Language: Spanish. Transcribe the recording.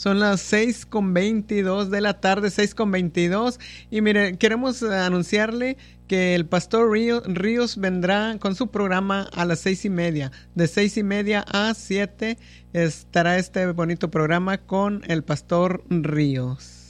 Son las 6:22 de la tarde, 6:22. Y mire, queremos anunciarle que el pastor Ríos vendrá con su programa a las 6:30. De 6:30 a 7 estará este bonito programa con el pastor Ríos.